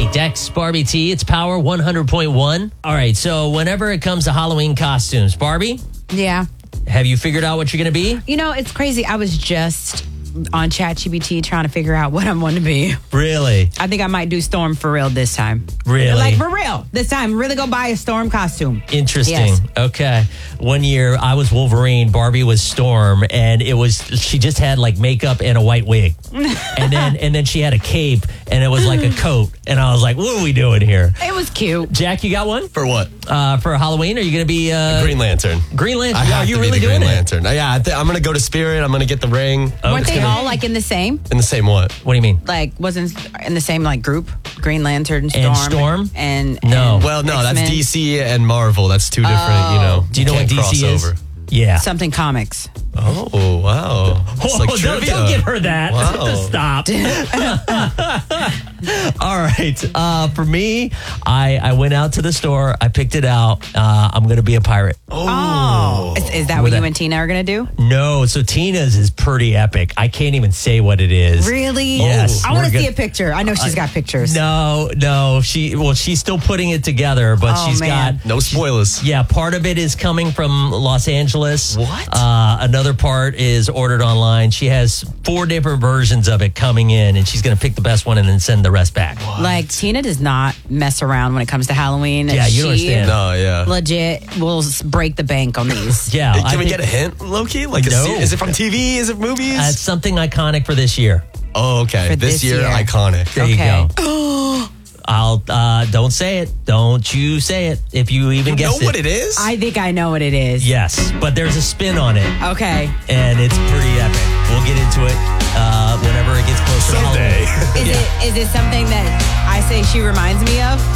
Hey, Dex, Barbie T, it's Power 100.1. All right, so whenever it comes to Halloween costumes, Barbie, Yeah. have you figured out what you're going to be? You know, it's crazy. I was just on ChatGPT trying to figure out what I'm going to be. Really? I think I might do Storm for real this time. Really? Like, for real. This time, really go buy a Storm costume. Interesting. Yes. Okay. One year I was Wolverine, Barbie was Storm, and she just had like makeup and a white wig. and then she had a cape and it was like a coat. And I was like, what are we doing here? It was cute. Jack, you got one? For what? For Halloween? Are you going to be Green Lantern. Green Lantern? I have Are you to really be the doing Green it? Lantern. Yeah, I'm going to go to Spirit. I'm going to get the ring. Weren't they all like in the same? In the same what? What do you mean? Like, wasn't in the same like group? Green Lantern, Storm. And Storm? And No. Well, no, that's X-Men? DC and Marvel. That's two different, you know. Do you know what can't DC cross is? over. Yeah. Something comics. Oh, wow. It's like don't trivia. give her that. Wow. Stop. All right. For me, I went out to the store. I picked it out. I'm going to be a pirate. Oh. Is that what you and Tina are going to do? No. So Tina's is pretty epic. I can't even say what it is. Really? Yes. I want we're to see good. a picture. I know she's got pictures. No. She's still putting it together, but Oh, she's man. got. No spoilers. Yeah, part of it is coming from Los Angeles. What? Another part is ordered online. She has 4 different versions of it coming in, and she's going to pick the best one and then send the rest back. Like, Tina does not mess around when it comes to Halloween. Yeah, you don't understand. No, yeah. Legit will break the bank on these. Yeah. Hey, I can we think get a hint, Loki? Like, No. is it from TV? Is it movies? It's something iconic for this year. Oh, okay. For This this year, year. iconic. There Okay. you go. I'll don't say it. Don't you say it. If you even You know guess what it is? I think I know what it is. Yes, but there's a spin on it, Okay. and it's pretty epic. We'll get into it whenever it gets closer to Someday. Halloween. Is it something that I say she reminds me of?